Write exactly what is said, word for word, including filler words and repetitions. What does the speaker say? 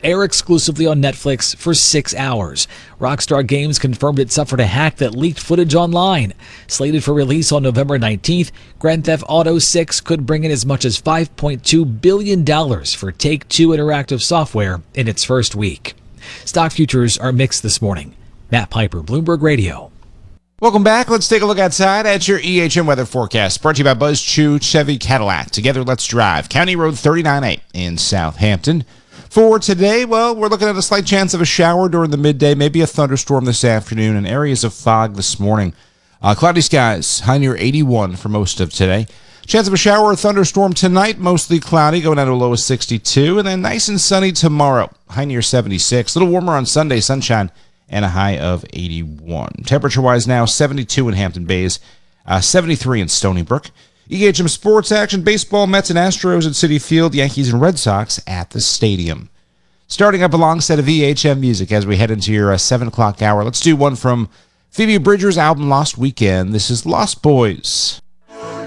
air exclusively on Netflix for six hours. Rockstar Games confirmed it suffered a hack that leaked footage online. Slated for release on November nineteenth, Grand Theft Auto six could bring in as much as five point two billion dollars for Take-Two Interactive Software in its first week. Stock futures are mixed this morning. Matt Piper, Bloomberg Radio. Welcome back. Let's take a look outside at your E H M weather forecast. Brought to you by Buzz Chu Chevy Cadillac. Together, let's drive. County Road thirty-nine A in Southampton. For today, well, we're looking at a slight chance of a shower during the midday, maybe a thunderstorm this afternoon, and areas of fog this morning. Uh, cloudy skies, high near eighty-one for most of today. Chance of a shower or thunderstorm tonight, mostly cloudy, going down to a low of sixty-two, and then nice and sunny tomorrow, high near seventy-six. A little warmer on Sunday, sunshine, and a high of eighty-one. Temperature-wise now, seventy-two in Hampton Bays, uh, seventy-three in Stony Brook. E H M sports action, baseball, Mets and Astros at Citi Field, Yankees and Red Sox at the stadium. Starting up a long set of E H M music as we head into your uh, seven o'clock hour. Let's do one from Phoebe Bridgers' album Lost Weekend. This is Lost Boys.